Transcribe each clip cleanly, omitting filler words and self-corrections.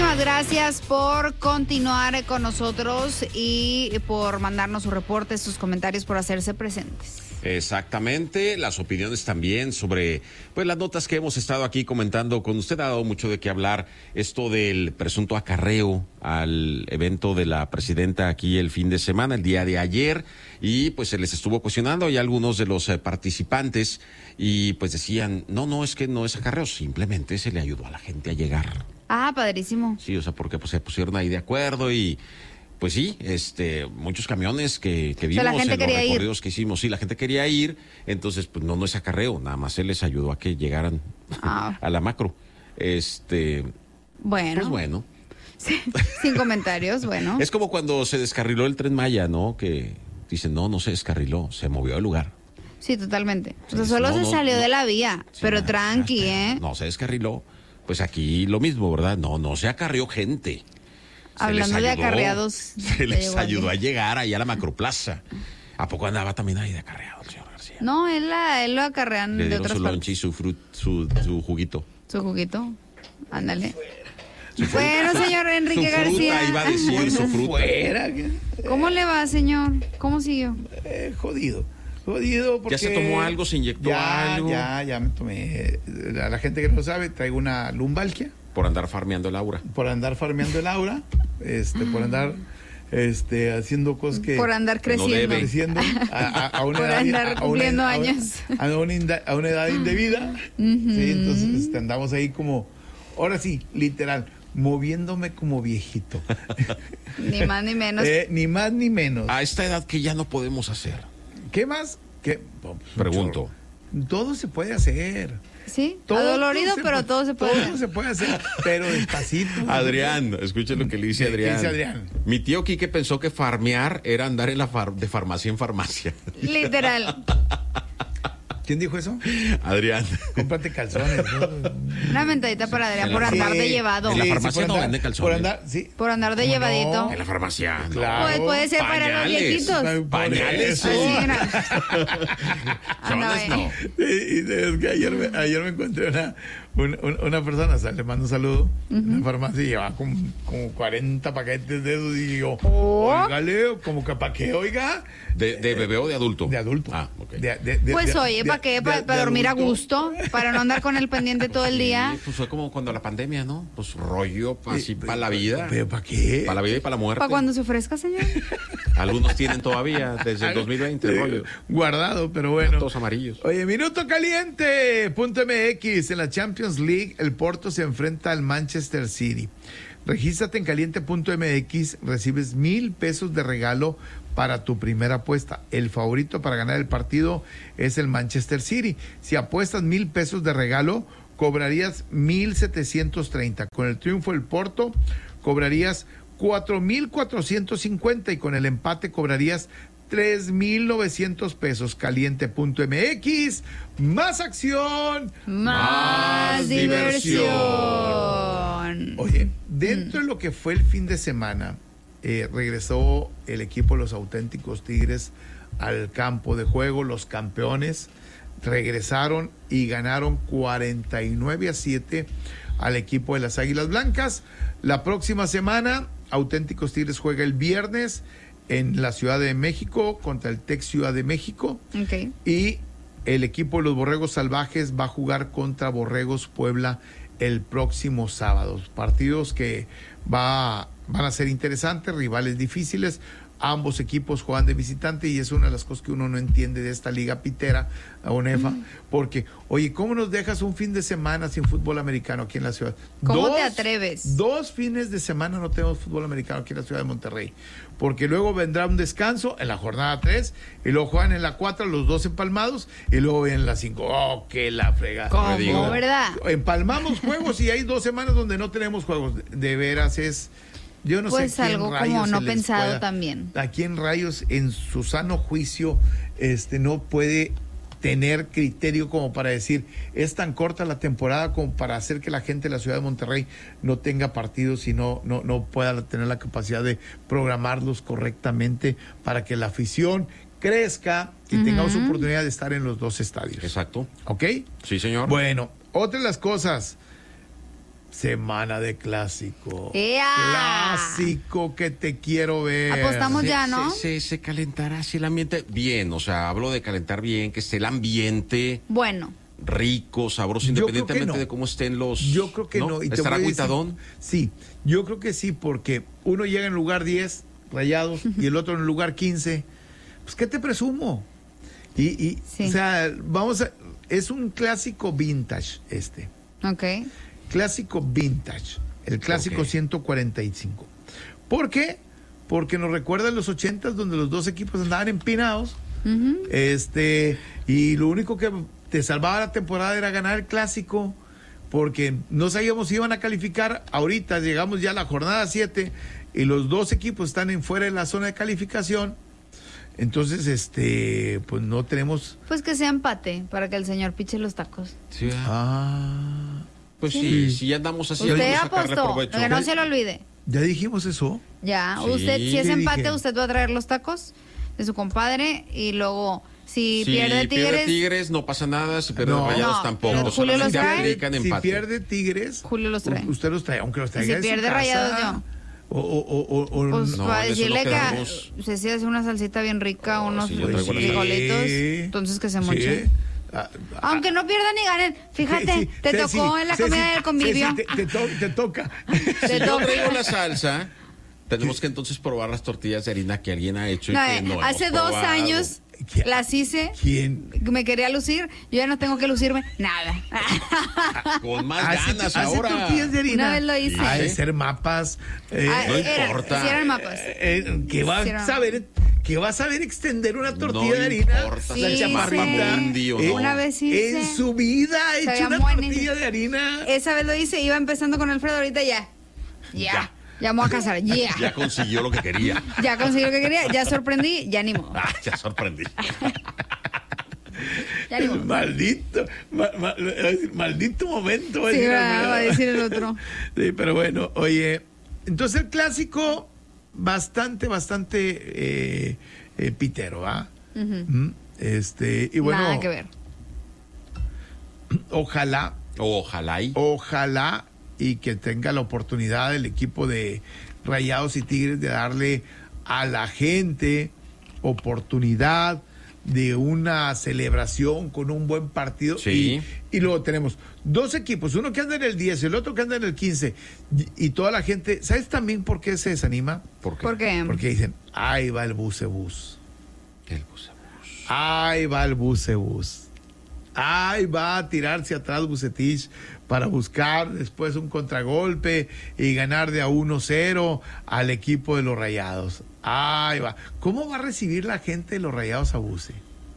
Muchísimas gracias por continuar con nosotros y por mandarnos sus reportes, sus comentarios, por hacerse presentes. Exactamente, las opiniones también sobre pues las notas que hemos estado aquí comentando con usted. Ha dado mucho de qué hablar esto del presunto acarreo al evento de la presidenta aquí el fin de semana, el día de ayer, y pues se les estuvo cuestionando y algunos de los participantes y pues decían, no, es que no es acarreo, simplemente se le ayudó a la gente a llegar. Ah, padrísimo. Sí, o sea, porque pues se pusieron ahí de acuerdo y pues sí, muchos camiones que vimos la gente en los recorridos ir. que hicimos, sí, la gente quería ir, entonces pues no es acarreo, nada más se les ayudó a que llegaran a la macro. Bueno. Pues bueno. Sí, sin comentarios, bueno. Es como cuando se descarriló el Tren Maya, ¿no? Que dicen, no se descarriló, se movió del lugar. Sí, totalmente. O sea, solo se salió de la vía, sí, pero tranqui, ¿eh? No se descarriló. Pues aquí lo mismo, ¿verdad? No se acarrió gente. Hablando de acarreados. Se les ayudó a llegar ahí a la macroplaza. ¿A poco andaba también ahí de acarreado, señor García? No, él lo acarrean de otras partes. Su lonche y su juguito. Su juguito, ándale. Bueno, señor Enrique García. Fruta, iba a decir su fruta. Fuera. ¿Cómo le va, señor? ¿Cómo siguió? Jodido porque... ¿Ya se tomó algo? ¿Se inyectó algo? Ya me tomé. A la gente que no lo sabe, traigo una lumbalgia. Por andar farmeando el aura. Por andar por andar haciendo cosas que... Por andar creciendo. A una por edad, andar cumpliendo años. A una edad indebida. Sí, entonces andamos ahí como, ahora sí, literal, moviéndome como viejito. Ni más ni menos. Ni más ni menos. A esta edad que ya no podemos hacer. ¿Qué más? Pregunto. Todo se puede hacer. Sí, adolorido, pero todo se puede hacer. Todo se puede hacer, pero despacito. Adrián, escuchen lo que le dice Adrián. ¿Qué dice Adrián? Mi tío Quique pensó que farmear era andar en de farmacia en farmacia. Literal. ¿Quién dijo eso? Adrián. Cómprate calzones, ¿no? Una mentadita para Adrián por andar de llevado. En la farmacia no venden calzones. Por andar de llevadito. No? En la farmacia. Claro. Pues puede ser para los viejitos. Pañales. No. Y es que ayer me encontré una persona, le mando un saludo, en la farmacia y llevaba como 40 paquetes de esos y digo, oígale, como que para qué, oiga. ¿De bebé o de adulto? De adulto. Ah, ok. Pues oye, ¿para qué? ¿Para dormir a gusto? ¿Para no andar con el pendiente todo el día? Sí, pues fue como cuando la pandemia, ¿no? Pues rollo así para la vida. ¿Pero para qué? Para la vida y para la muerte. ¿Para cuando se ofrezca, señor? Algunos tienen todavía, desde el 2020, rollo. Guardado, pero bueno. Todos amarillos. Oye, minuto caliente. .mx, en la Champions League, el Porto se enfrenta al Manchester City. Regístrate en caliente.mx, recibes $1,000 de regalo para tu primera apuesta. El favorito para ganar el partido es el Manchester City. Si apuestas $1,000 de regalo, cobrarías 1,730. Con el triunfo del Porto, cobrarías 4,450 y con el empate cobrarías 3,900 pesos. Caliente.mx, más acción, más diversión. Oye, dentro de lo que fue el fin de semana, regresó el equipo de los auténticos Tigres al campo de juego. Los campeones regresaron y ganaron 49-7 al equipo de las Águilas Blancas. La próxima semana, Auténticos Tigres juega el viernes en la Ciudad de México contra el Tec Ciudad de México. Okay. Y el equipo de los Borregos Salvajes va a jugar contra Borregos Puebla el próximo sábado. Partidos que van a ser interesantes, rivales difíciles. Ambos equipos juegan de visitante y es una de las cosas que uno no entiende de esta liga pitera, la ONEFA, porque, oye, ¿cómo nos dejas un fin de semana sin fútbol americano aquí en la ciudad? ¿Cómo te atreves? 2 fines de semana no tenemos fútbol americano aquí en la ciudad de Monterrey, porque luego vendrá un descanso en la jornada 3 y luego juegan en la 4 los dos empalmados y luego en la 5. ¡Oh, qué la fregada! ¿Cómo, verdad? Empalmamos juegos y hay 2 semanas donde no tenemos juegos. De veras es... Yo no pues sé quién algo rayos como no pensado pueda, también. ¿A quién rayos en su sano juicio no puede tener criterio como para decir, es tan corta la temporada como para hacer que la gente de la ciudad de Monterrey no tenga partidos y no pueda tener la capacidad de programarlos correctamente para que la afición crezca y tengamos oportunidad de estar en los 2 estadios? Exacto. ¿Ok? Sí, señor. Bueno, otra de las cosas... Semana de clásico. ¡Ea! Clásico que te quiero ver. Apostamos ya, ¿no? Se calentará así el ambiente bien, o sea, hablo de calentar bien, que esté el ambiente Bueno. rico, sabroso, Yo creo que independientemente no. de cómo estén los... Yo creo que no. Y te ¿Estará voy a decir- agüitadón? Sí, yo creo que sí, porque uno llega en lugar 10, Rayados, y el otro en lugar 15. Pues, ¿qué te presumo? Y Sí. o sea, es un clásico vintage este. Ok. Clásico vintage. El clásico Ok. 145. ¿Por qué? Porque nos recuerda los 80s donde los dos equipos andaban empinados. Ujú. Y lo único que te salvaba la temporada era ganar el clásico, porque no sabíamos si iban a calificar. Ahorita llegamos ya a la jornada 7 y los dos equipos están fuera de la zona de calificación. Entonces, pues no tenemos. Pues que sea empate para que el señor piche los tacos. Sí, pues Sí. sí, si ya andamos así, hay Usted que sacarle apostó, provecho. que no se lo olvide. ¿Ya dijimos eso? Ya, Sí. usted, si es ¿Qué empate, dije? usted va a traer los tacos de su compadre y luego, si Si pierde Tigres, no pasa nada, si pierde No. Rayados No, tampoco. pero Julio los solamente trae. aplican Si empate. pierde Tigres, Julio los trae. Usted los trae, aunque los traiga si de su pierde casa. Rayados, yo. O Pues No, para en eso decirle no que quedamos. Ceci hace una salsita bien rica, unos sí, yo traigo la frijolitos, Sí. entonces que se Sí. moche. Aunque no pierdan ni ganen, fíjate, Sí, te sí, tocó sí, en la sí, comida sí, del convivio. sí, te toca. Te Si yo toca. traigo la salsa, tenemos que entonces probar las tortillas de harina que alguien ha hecho y No, que no hace hemos 2 probado. años ¿Quién? las hice, ¿Quién? me quería lucir, yo ya no tengo que lucirme nada. Con más ganas Hace ahora. tortillas de harina. Una vez lo hice. Ha de ser mapas. Ah, no eran- importa. sí eran mapas. Que vas Sí, a era- saber. Que vas a saber extender una tortilla No de harina. importa, Sí, la chaparrita, Mapamundi o no. Una vez hice. En su vida ha hecho Sabía una buenísimo. tortilla de harina. Esa vez lo hice, iba empezando con Alfredo, ahorita ya. Ya me voy a casar, ya. Ya consiguió lo que quería. Ya conseguí lo que quería, ya sorprendí, ya ni modo. Ya sorprendí. Ya ni modo. Maldito momento. va a Sí, decir va a Alfredo. decir el otro. Sí, pero bueno, oye, entonces el clásico bastante pitero, ¿va? Y bueno, Nada que ver. ojalá y que tenga la oportunidad el equipo de Rayados y Tigres de darle a la gente oportunidad de una celebración con un buen partido. Sí. Y luego tenemos dos equipos, uno que anda en el 10 y el otro que anda en el 15. Y toda la gente, ¿sabes también por qué se desanima? ¿Por qué? ¿Por qué? Porque dicen, ahí va el bucebús. El bucebús. Ahí va el bucebús. Ahí va a tirarse atrás Bucetich para buscar después un contragolpe y ganar de a 1-0 al equipo de los Rayados. Ahí va. ¿Cómo va a recibir la gente de los Rayados a Buce?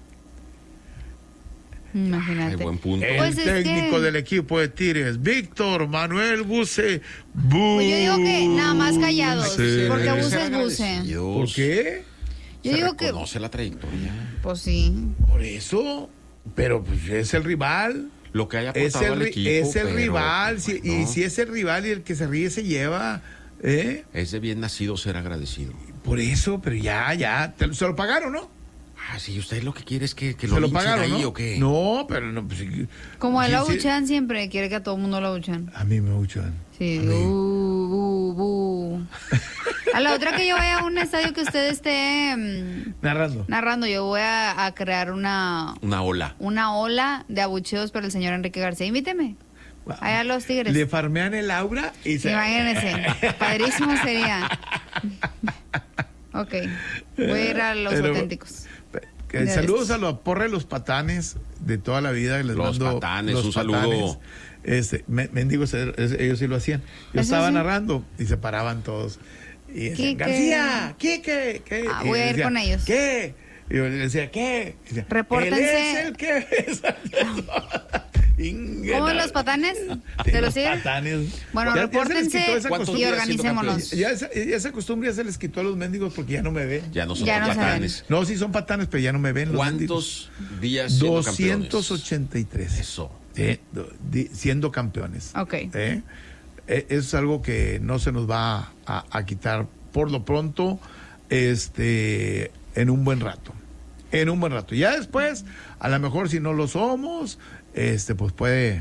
Imagínate. Ay, buen punto. El Pues es técnico que- del equipo de Tigres, Víctor Manuel Buce. Pues yo digo que nada más callados, Sí. porque Hay que Buce ser es Buce. agradecidos. ¿Por qué? Yo Se digo que, reconoce la trayectoria. pues sí. Por eso. Pero pues es el rival. Lo que haya Es aportado al el, equipo. es el pero, rival. pues, Y no. si es el rival y el que se ríe se lleva. Es de bien nacido ser agradecido. Por eso, pero ya. Se lo pagaron, ¿no? Ah, sí, usted lo que quiere es que Se lo lo linchen pagaron, ahí ¿no? o qué. No, pero no. Pues, sí, Como él lo sí. abuchean siempre, quiere que a todo el mundo lo abuchean. A mí me abuchean. Sí, A mí. bu. A la otra que yo vaya a un estadio que usted esté Narrando. narrando, yo voy a crear una Una ola. de abucheos para el señor Enrique García. Invíteme. Allá a los Tigres. Le farmean el aura y se. Imagínense. Padrísimo sería. Ok. Voy a ir a los Pero- auténticos. Saludos a los porre los patanes de toda la vida. Les Los mando patanes, los un saludo. Mendigos, ellos sí lo hacían. Yo ¿Eso estaba sí? narrando y se paraban todos. Y decían, Quique. García, ¿qué? Ah, Y voy yo a ir decía, con ellos. ¿Qué? Y yo le decía, ¿qué? Y decía, Repórtense. Él es el que... ¿Cómo los patanes? ¿De los Tigres? patanes. Bueno, Ya se les repórtense quitó esa ¿Cuántos y días organicémonos. siendo campeones? esa costumbre ya se les quitó a los mendigos porque ya no me ven. Ya no son Ya no patanes. No, sí son patanes, pero ya no me ven. Los mendigos. ¿Cuántos días siendo campeones? 283. Eso. Siendo campeones. Ok. Eso es algo que no se nos va a quitar por lo pronto, en un buen rato. Ya después, a lo mejor si no lo somos, pues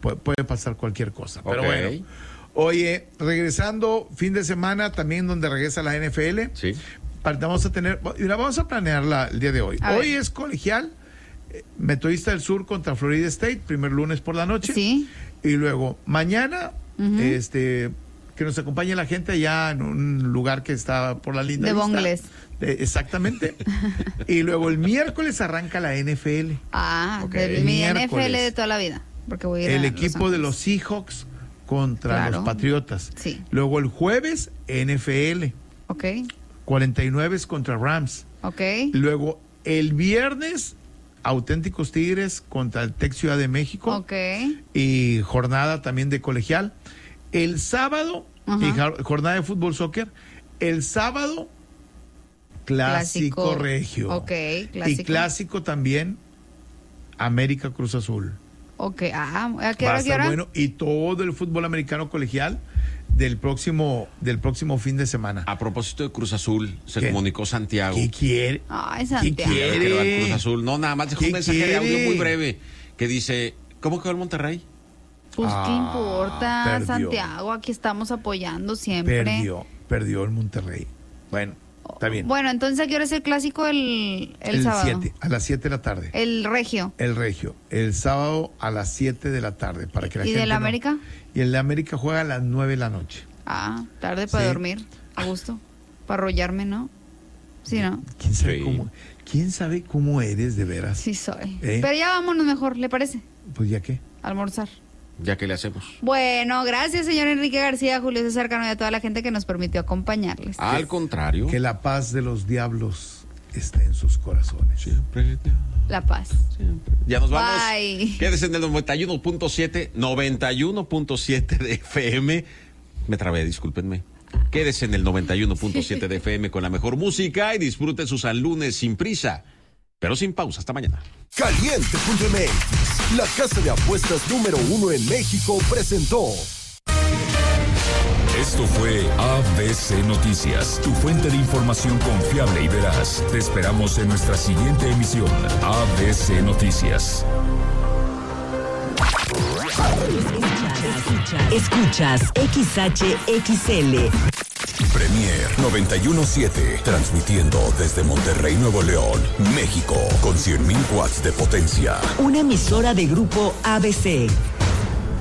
puede pasar cualquier cosa. Pero Ok. bueno. Oye, regresando, fin de semana también donde regresa la NFL. Sí. Vamos a planearla el día de hoy. A Hoy ver. es colegial, Metodista del Sur contra Florida State, primer lunes por la noche. Sí. Y luego, mañana, que nos acompañe la gente allá en un lugar que está por la linda De vista. Bongles. Exactamente. Y luego el miércoles arranca la NFL. Ok. Mi Miércoles. NFL de toda la vida. Porque voy a ir El a equipo de Ángeles. los Seahawks contra Claro. los Patriotas. Sí. Luego el jueves, NFL. Ok, 49 contra Rams. ok. Luego el viernes, Auténticos Tigres contra el Tec Ciudad de México. Ok. Y jornada también de colegial. El sábado, Ajá. y jornada de fútbol soccer. El sábado, clásico regio. Ok, Y clásico. clásico también, América Cruz Azul. Ok, ¿a qué Va a hora? estar bueno. Y todo el fútbol americano colegial del próximo fin de semana. A propósito de Cruz Azul, se ¿Qué? comunicó Santiago. ¿Qué quiere? Ay, ¿Qué Santiago. quiere? Que le va al Cruz Azul. No, nada más dejó ¿Qué un mensaje de quiere? audio muy breve que dice, ¿cómo quedó el Monterrey? Pues qué importa, perdió. Santiago, aquí estamos apoyando siempre. Perdió el Monterrey. Bueno, está bien. Bueno, entonces ¿a qué hora es el clásico el sábado? 7, a las 7 de la tarde. El regio. El regio. El sábado a las 7 de la tarde. Para que la ¿Y gente del no- América? Y el de América juega a las 9 de la noche. Tarde para Sí. dormir, a gusto. Para arrollarme, ¿no? Sí, ¿no? ¿Quién sabe cómo eres de veras? Sí soy. ¿Eh? Pero ya vámonos mejor, ¿le parece? Pues ya qué. Almorzar. Ya que le hacemos. Bueno, gracias, señor Enrique García, Julio César Cano y a toda la gente que nos permitió acompañarles. Al contrario. Que la paz de los diablos esté en sus corazones. Siempre te amo, La paz. siempre. Ya nos vamos. Bye. Quédese en el 91.7 de FM. Me trabé, discúlpenme. Quédese en el 91.7 de FM con la mejor música y disfrute su San Lunes sin prisa, pero sin pausa. Hasta mañana. Caliente.mx, la casa de apuestas número 1 en México, presentó. Esto fue ABC Noticias, tu fuente de información confiable y veraz. Te esperamos en nuestra siguiente emisión, ABC Noticias. Escuchas XHXL. Premier 91.7, transmitiendo desde Monterrey, Nuevo León, México, con 100.000 watts de potencia. Una emisora de grupo ABC.